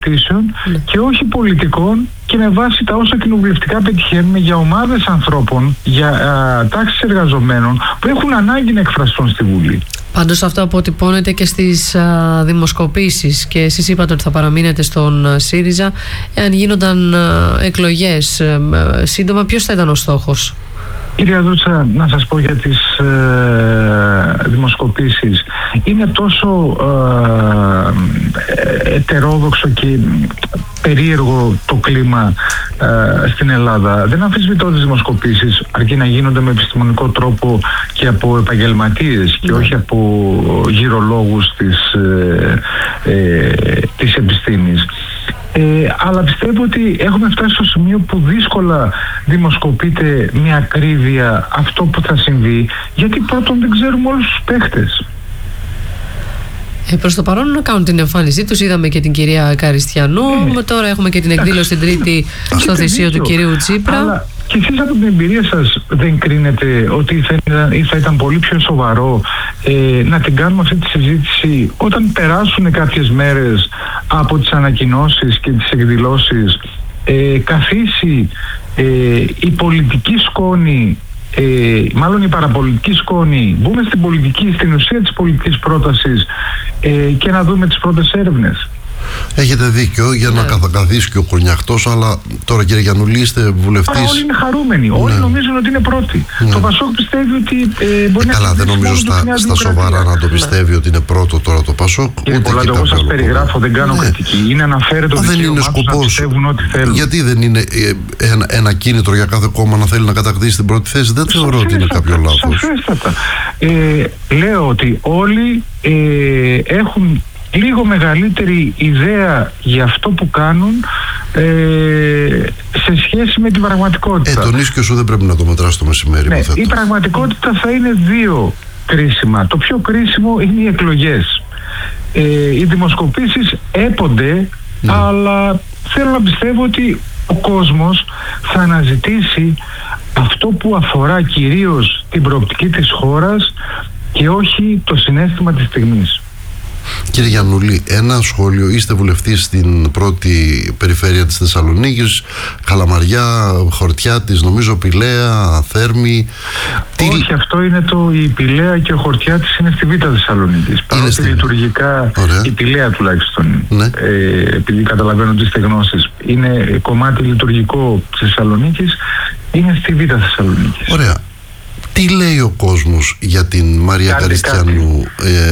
και όχι πολιτικών, και με βάση τα όσα κοινοβουλευτικά πετυχαίνουμε για ομάδες ανθρώπων, για τάξεις εργαζομένων που έχουν ανάγκη να εκφραστούν στη Βουλή. Πάντως αυτό αποτυπώνεται και στις δημοσκοπήσεις, και εσείς είπατε ότι θα παραμείνετε στον ΣΥΡΙΖΑ. Εάν γίνονταν εκλογές σύντομα, ποιος θα ήταν ο στόχος? Κυρία Δούτσα, να σας πω για τις δημοσκοπήσεις. Είναι τόσο ετερόδοξο και περίεργο το κλίμα στην Ελλάδα. Δεν αμφισβητώ τις δημοσκοπήσεις, αρκεί να γίνονται με επιστημονικό τρόπο και από επαγγελματίες και όχι από γυρολόγους της επιστήμης. Αλλά πιστεύω ότι έχουμε φτάσει στο σημείο που δύσκολα δημοσκοπείται με ακρίβεια αυτό που θα συμβεί, γιατί πρώτον δεν ξέρουμε όλους τους παίχτες. Προς το παρόν να κάνουν την εμφάνισή τους. Είδαμε και την κυρία Καριστιανού. Τώρα έχουμε και την εκδήλωση στην Τρίτη στο θυσίο του κυρίου Τσίπρα. Αλλά και εσείς από την εμπειρία σας δεν κρίνετε ότι θα ήταν πολύ πιο σοβαρό να την κάνουμε αυτή τη συζήτηση όταν περάσουν κάποιες μέρες από τις ανακοινώσεις και τις εκδηλώσεις, καθίσει η πολιτική σκόνη, μάλλον η παραπολιτική σκόνη, μπούμε στην πολιτική, στην ουσία της πολιτικής πρότασης και να δούμε τις πρώτες έρευνες. Έχετε δίκιο, για να καθίσει και ο Κονιαχτός, αλλά τώρα, κύριε Γιαννουλή, είστε βουλευτής. Όλοι είναι χαρούμενοι, όλοι νομίζουν ότι είναι πρώτοι. Το Πασόκ πιστεύει ότι μπορεί να... Καλά, δεν νομίζω στα σοβαρά να το πιστεύει ότι είναι πρώτο τώρα το Πασόκ. Κύριε Πολάτο, εγώ σας περιγράφω, δεν κάνω κριτική. Είναι αναφέρετο το δικαίωμά τους να πιστεύουν ό,τι θέλουν. Γιατί δεν είναι ένα κίνητρο για κάθε κόμμα να θέλει να κατακτήσει την πρώτη θέση? Δεν θεωρώ ότι είναι κάποιο λάθος. Σαφέστατα. Λέω ότι όλοι έχουν λίγο μεγαλύτερη ιδέα για αυτό που κάνουν σε σχέση με την πραγματικότητα. Τον ίσκιο σου δεν πρέπει να το μετράς το μεσημέρι. Ναι, η πραγματικότητα θα είναι δύο κρίσιμα. Το πιο κρίσιμο είναι οι εκλογές. Οι δημοσκοπήσεις έπονται, αλλά θέλω να πιστεύω ότι ο κόσμος θα αναζητήσει αυτό που αφορά κυρίως την προοπτική της χώρας και όχι το συναίσθημα της στιγμής. Κύριε Γιαννουλή, ένα σχόλιο. Είστε βουλευτής στην πρώτη περιφέρεια της Θεσσαλονίκης, Καλαμαριά, Χορτιάτης, νομίζω, Πηλαία, Θέρμη. Όχι, αυτό είναι η Πηλαία και ο Χορτιάτης είναι στη Β' Θεσσαλονίκης. Παρότι λειτουργικά, η Πηλαία τουλάχιστον, επειδή καταλαβαίνω τις στεγνώσεις, είναι κομμάτι λειτουργικό της Θεσσαλονίκης, είναι στη Β' Θεσσαλονίκης. Ωραία. Τι λέει ο κόσμος για την Μαρία Καριστιανού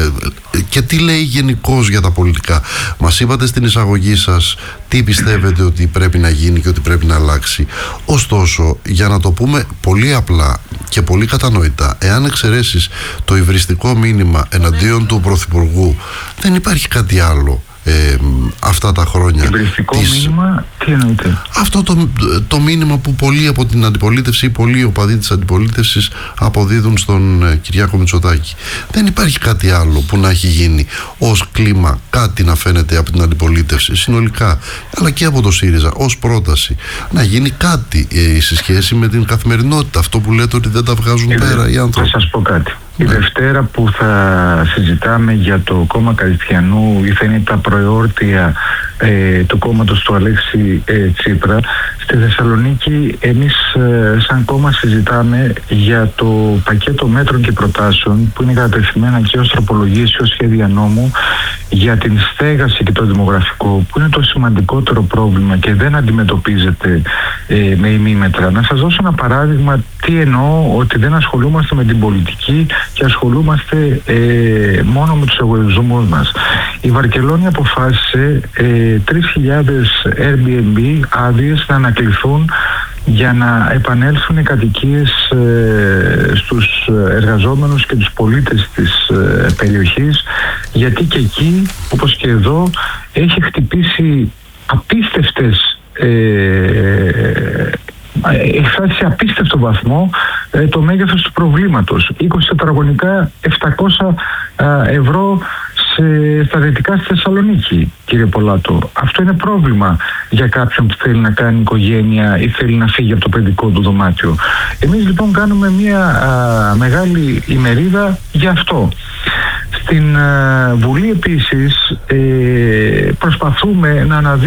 και τι λέει γενικώς για τα πολιτικά? Μας είπατε στην εισαγωγή σας τι πιστεύετε ότι πρέπει να γίνει και ότι πρέπει να αλλάξει. Ωστόσο, για να το πούμε πολύ απλά και πολύ κατανοητά, εάν εξαιρέσεις το υβριστικό μήνυμα εναντίον του Πρωθυπουργού, δεν υπάρχει κάτι άλλο αυτά τα χρόνια. Υβριστικό μήνυμα, τι εννοείται? Αυτό το μήνυμα που πολλοί από την αντιπολίτευση ή πολλοί οπαδοί της αντιπολίτευσης αποδίδουν στον Κυριάκο Μητσοτάκη. Δεν υπάρχει κάτι άλλο που να έχει γίνει ως κλίμα, κάτι να φαίνεται από την αντιπολίτευση συνολικά, αλλά και από το ΣΥΡΙΖΑ ως πρόταση. Να γίνει κάτι σε σχέση με την καθημερινότητα, αυτό που λέτε ότι δεν τα βγάζουν πέρα οι άνθρωποι. Θα σας πω κάτι. Η Δευτέρα που θα συζητάμε για το κόμμα Καριστιανού ή θα είναι τα προεόρτια του κόμματος του Αλέξη Τσίπρα, στη Θεσσαλονίκη εμείς σαν κόμμα συζητάμε για το πακέτο μέτρων και προτάσεων που είναι κατατεθειμένα και ως τροπολογίες και ως σχέδια νόμου για την στέγαση και το δημογραφικό, που είναι το σημαντικότερο πρόβλημα και δεν αντιμετωπίζεται με ημίμετρα. Να σας δώσω ένα παράδειγμα τι εννοώ, ότι δεν ασχολούμαστε με την πολιτική και ασχολούμαστε μόνο με τους εγωισμούς μας. Η Βαρκελόνη αποφάσισε 3.000 Airbnb άδειες να ανακληθούν για να επανέλθουν οι κατοικίες στους εργαζόμενους και τους πολίτες της περιοχής, γιατί και εκεί, όπως και εδώ, έχει χτυπήσει απίστευτες έχει φτάσει σε απίστευτο βαθμό το μέγεθος του προβλήματος. 20 τετραγωνικά, 700 ευρώ στα δυτικά στη Θεσσαλονίκη, κύριε Πολάτο. Αυτό είναι πρόβλημα για κάποιον που θέλει να κάνει οικογένεια ή θέλει να φύγει από το παιδικό του δωμάτιο. Εμείς λοιπόν κάνουμε μια μεγάλη ημερίδα για αυτό. Στην Βουλή επίσης προσπαθούμε να αναδείξουμε